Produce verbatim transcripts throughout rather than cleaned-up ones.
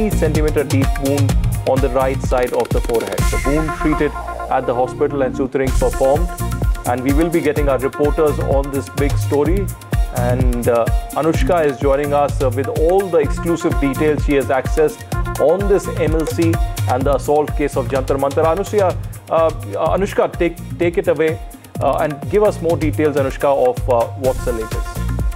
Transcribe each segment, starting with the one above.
three centimeter deep wound on the right side of the forehead. The wound treated at the hospital and suturing performed. And we will be getting our reporters on this big story. And uh, Anushka is joining us uh, with all the exclusive details she has accessed on this M L C and the assault case of Jantar Mantar. Anushka, uh, Anushka, take, take it away uh, and give us more details, Anushka, of uh, what's the latest.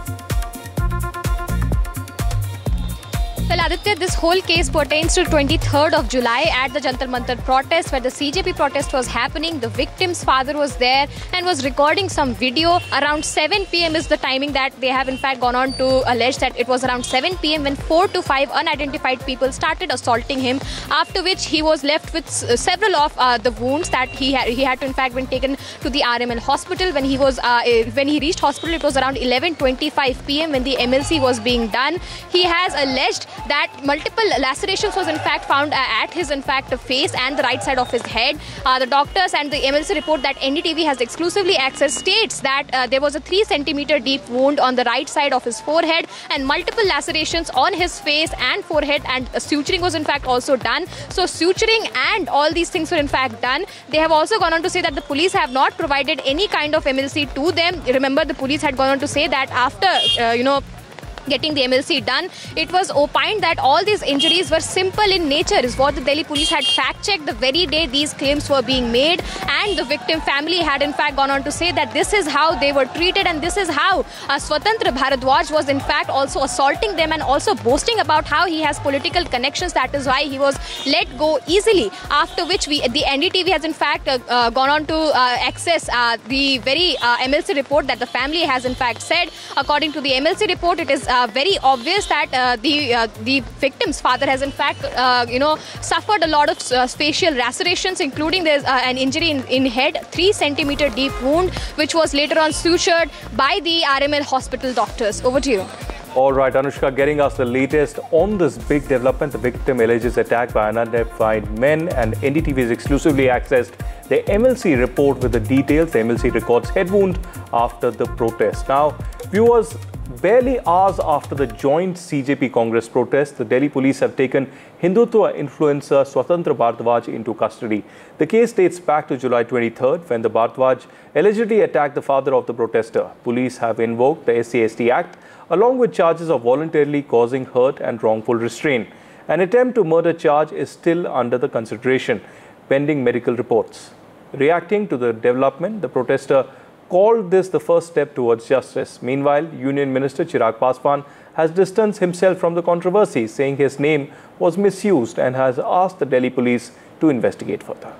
Well, Aditya, this whole case pertains to twenty-third of July at the Jantar Mantar protest, where the C J P protest was happening. The victim's father was there and was recording some video. Around seven p m is the timing that they have in fact gone on to allege that it was around seven p m when four to five unidentified people started assaulting him, after which he was left with several of uh, the wounds that he had, he had to in fact been taken to the R M L hospital. When he was uh, when he reached hospital, it was around eleven twenty-five p m when the M L C was being done. He has alleged that multiple lacerations was in fact found uh, at his in fact face and the right side of his head. Uh, the doctors and the M L C report that N D T V has exclusively accessed states that uh, there was a three centimeter deep wound on the right side of his forehead and multiple lacerations on his face and forehead, and uh, suturing was in fact also done. So suturing and all these things were in fact done. They have also gone on to say that the police have not provided any kind of M L C to them. Remember, the police had gone on to say that after uh, you know getting the M L C done, it was opined that all these injuries were simple in nature, is what the Delhi police had fact-checked the very day these claims were being made, and the victim family had in fact gone on to say that this is how they were treated and this is how uh, Swatantra Bharadwaj was in fact also assaulting them and also boasting about how he has political connections. That is why he was let go easily, after which we, the N D T V has in fact uh, uh, gone on to uh, access uh, the very uh, M L C report that the family has in fact said. According to the M L C report, it is uh, very obvious that uh, the uh, the victim's father has in fact uh, you know suffered a lot of uh, facial lacerations, including there's uh, an injury in, in head, three centimeter deep wound, which was later on sutured by the R M L hospital doctors. Over to you. All right, Anushka, getting us the latest on this big development. The victim alleges attack by unidentified men, and N D T V has exclusively accessed the M L C report with the details. The M L C records head wound after the protest. Now, viewers, barely hours after the joint C J P Congress protest, the Delhi police have taken Hindutva influencer Swatantra Bharadwaj into custody. The case dates back to July twenty-third, when the Bharadwaj allegedly attacked the father of the protester. Police have invoked the S C S T Act, along with charges of voluntarily causing hurt and wrongful restraint. An attempt to murder charge is still under the consideration, pending medical reports. Reacting to the development, the protester called this the first step towards justice. Meanwhile, Union Minister Chirag Paswan has distanced himself from the controversy, saying his name was misused, and has asked the Delhi police to investigate further.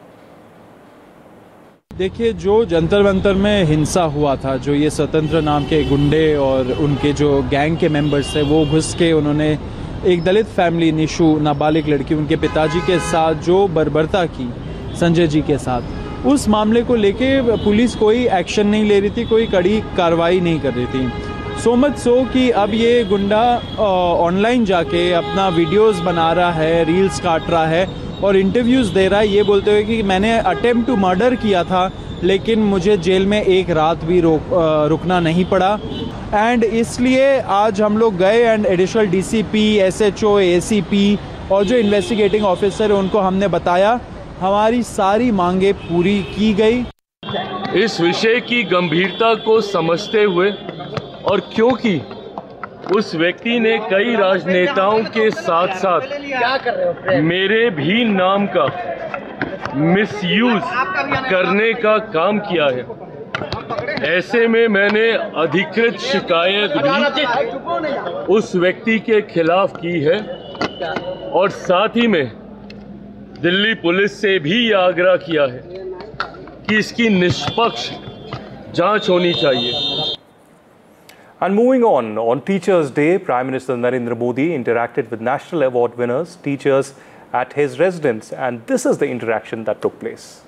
देखिए, जो जंतर मंतर में हिंसा हुआ था, जो ये स्वतंत्र नाम के गुंडे और उनके जो गैंग के मेंबर्स हैं, वो घुस के उन्होंने एक दलित फैमिली, निशु नाबालिग लड़की, उनके पिताजी के साथ जो बर्बरता की संजय जी के साथ, उस मामले को लेके पुलिस कोई एक्शन नहीं ले रही थी, कोई कड़ी कार्रवाई नहीं कर रही थी। सो मच सो कि अब ये गुंडा ऑनलाइन जाके अपना वीडियोस बना रहा है, रील्स काट रहा है और इंटरव्यूज़ दे रहा है, ये बोलते हुए कि मैंने अटेम्प्ट टू मर्डर किया था, लेकिन मुझे जेल में एक रात भी रोक रुकना नहीं पड़ा। एंड इसलिए आज हम लोग गए and additional DCP, SHO, ACP और जो इन्वेस्टिगेटिंग ऑफिसर है उनको हमने बताया, हमारी सारी मांगे पूरी की गई। इस विषय की गंभीरता को समझते हुए और क्योंकि उस व्यक्ति ने कई राजनेताओं के साथ साथ मेरे भी नाम का मिसयूज करने का काम किया है, ऐसे में मैंने अधिकृत शिकायत भी उस व्यक्ति के खिलाफ की है और साथ ही में दिल्ली पुलिस से भी यह आग्रह किया है कि इसकी निष्पक्ष जांच होनी चाहिए। And moving on, on Teachers' Day, Prime Minister Narendra Modi interacted with National Award winners, teachers at his residence, and this is the interaction that took place.